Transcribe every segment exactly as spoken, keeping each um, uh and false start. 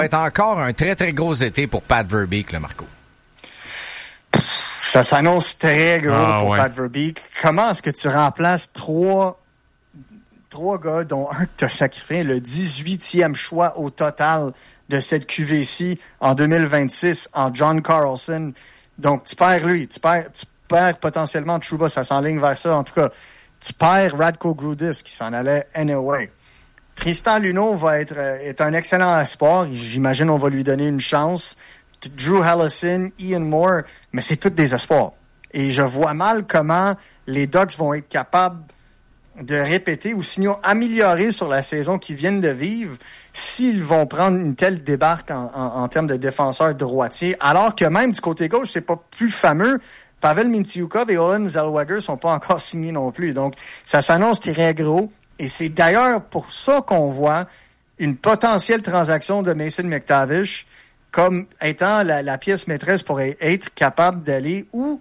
être encore un très, très gros été pour Pat Verbeek, là, Marco. Ça s'annonce très gros ah, pour ouais. Pat Verbeek. Comment est-ce que tu remplaces trois, trois gars, dont un que tu as sacrifié, le dix-huitième choix au total de cette Q V C en deux mille vingt-six, en John Carlson. Donc, tu perds lui, tu perds, tu perds potentiellement Trouba, ça s'enligne vers ça. En tout cas, tu perds Radko Gudas, qui s'en allait anyway. Tristan Luneau va être, est un excellent espoir. J'imagine on va lui donner une chance. Drew Allison, Ian Moore, mais c'est tous des espoirs. Et je vois mal comment les Ducks vont être capables de répéter ou sinon améliorer sur la saison qu'ils viennent de vivre s'ils vont prendre une telle débarque en, en, en termes de défenseurs droitiers, alors que même du côté gauche, c'est pas plus fameux. Pavel Mintyukov et Olen Zellweger sont pas encore signés non plus. Donc, ça s'annonce très gros. Et c'est d'ailleurs pour ça qu'on voit une potentielle transaction de Mason McTavish comme étant la, la pièce maîtresse pour être capable d'aller ou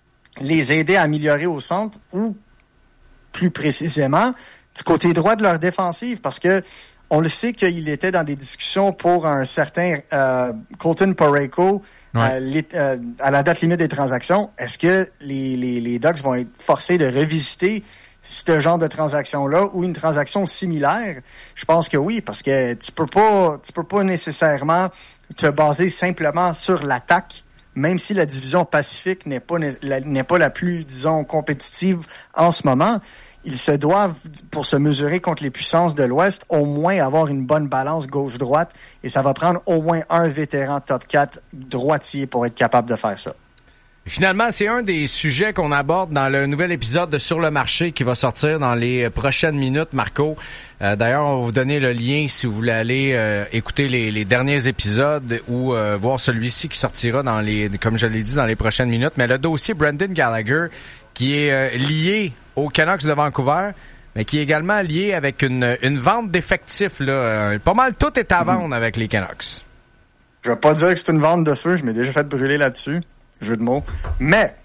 les aider à améliorer au centre ou, plus précisément, du côté droit de leur défensive. Parce que on le sait qu'il était dans des discussions pour un certain euh, Colton Parayko ouais. à, les, euh, à la date limite des transactions. Est-ce que les, les, les Ducks vont être forcés de revisiter ce genre de transaction-là ou une transaction similaire? Je pense que oui, parce que tu peux pas, tu peux pas nécessairement te baser simplement sur l'attaque, même si la division Pacifique n'est pas, n'est pas la plus, disons, compétitive en ce moment. Ils se doivent, pour se mesurer contre les puissances de l'Ouest, au moins avoir une bonne balance gauche-droite, et ça va prendre au moins un vétéran top quatre droitier pour être capable de faire ça. Finalement, c'est un des sujets qu'on aborde dans le nouvel épisode de Sur le marché qui va sortir dans les prochaines minutes, Marco. Euh, d'ailleurs, on va vous donner le lien si vous voulez aller euh, écouter les, les derniers épisodes ou euh, voir celui-ci qui sortira dans les, comme je l'ai dit, dans les prochaines minutes. Mais le dossier Brendan Gallagher, qui est euh, lié aux Canucks de Vancouver, mais qui est également lié avec une, une vente d'effectifs, là. Euh, pas mal tout est à vendre mmh. avec les Canucks. Je vais pas dire que c'est une vente de feu, je m'ai déjà fait brûler là-dessus. Jeu de mots. Mais,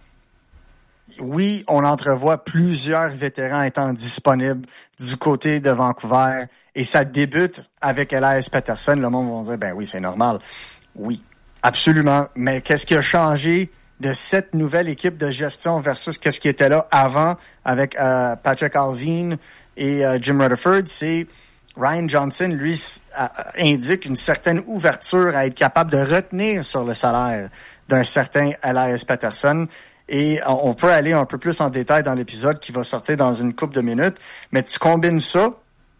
oui, on entrevoit plusieurs vétérans étant disponibles du côté de Vancouver et ça débute avec Elias Pettersson. Le monde va dire, ben oui, c'est normal. Oui, absolument. Mais qu'est-ce qui a changé de cette nouvelle équipe de gestion versus qu'est-ce qui était là avant avec euh, Patrick Allvin et euh, Jim Rutherford? C'est Ryan Johnson, lui, indique une certaine ouverture à être capable de retenir sur le salaire d'un certain Elias Pettersson. Et on peut aller un peu plus en détail dans l'épisode qui va sortir dans une couple de minutes. Mais tu combines ça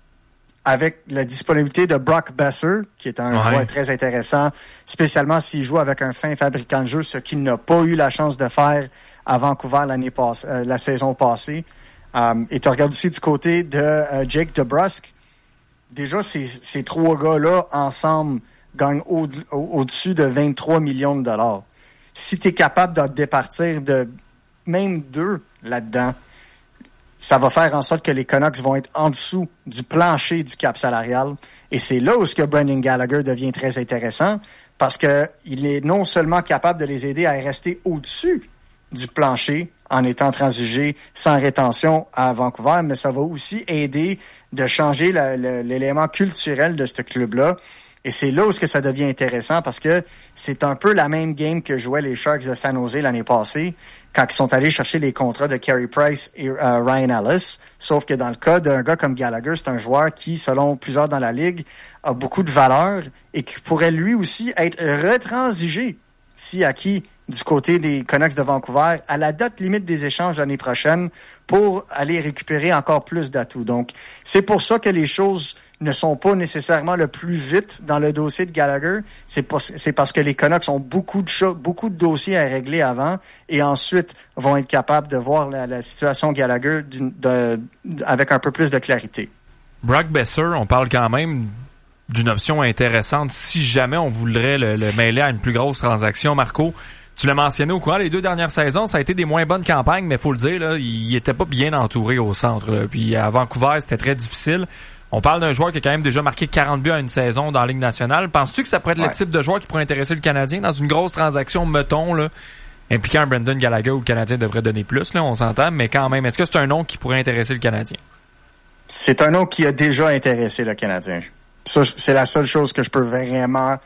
avec la disponibilité de Brock Besser, qui est un ouais. joueur très intéressant, spécialement s'il joue avec un fin fabricant de jeu, ce qu'il n'a pas eu la chance de faire à Vancouver l'année passée, euh, la saison passée. Um, et tu regardes aussi du côté de euh, Jake DeBrusk. Déjà, ces, ces trois gars-là, ensemble, gagnent au, au, au-dessus de vingt-trois millions de dollars. Si tu es capable de te départir de même deux là-dedans, ça va faire en sorte que les Canucks vont être en dessous du plancher du cap salarial. Et c'est là où ce que Brendan Gallagher devient très intéressant, parce que il est non seulement capable de les aider à rester au-dessus du plancher en étant transigé sans rétention à Vancouver, mais ça va aussi aider de changer la, la, l'élément culturel de ce club-là. Et c'est là où ce que ça devient intéressant, parce que c'est un peu la même game que jouaient les Sharks de San Jose l'année passée, quand ils sont allés chercher les contrats de Carey Price et euh, Ryan Ellis. Sauf que dans le cas d'un gars comme Gallagher, c'est un joueur qui, selon plusieurs dans la Ligue, a beaucoup de valeur et qui pourrait lui aussi être retransigé si acquis du côté des Canucks de Vancouver à la date limite des échanges l'année prochaine pour aller récupérer encore plus d'atouts. Donc, c'est pour ça que les choses ne sont pas nécessairement le plus vite dans le dossier de Gallagher. C'est, pas, c'est parce que les Canucks ont beaucoup de cho- beaucoup de dossiers à régler avant et ensuite vont être capables de voir la, la situation Gallagher d'une, de, de, avec un peu plus de clarité. Brock Besser, on parle quand même d'une option intéressante si jamais on voudrait le, le mêler à une plus grosse transaction, Marco. Tu l'as mentionné au courant, les deux dernières saisons, ça a été des moins bonnes campagnes, mais faut le dire, là, il était pas bien entouré au centre. Là. Puis à Vancouver, c'était très difficile. On parle d'un joueur qui a quand même déjà marqué quarante buts à une saison dans la Ligue nationale. Penses-tu que ça pourrait être ouais. le type de joueur qui pourrait intéresser le Canadien dans une grosse transaction, mettons, là, impliquant un Brendan Gallagher où le Canadien devrait donner plus, là, on s'entend, mais quand même, est-ce que c'est un nom qui pourrait intéresser le Canadien? C'est un nom qui a déjà intéressé le Canadien. Ça, c'est la seule chose que je peux vraiment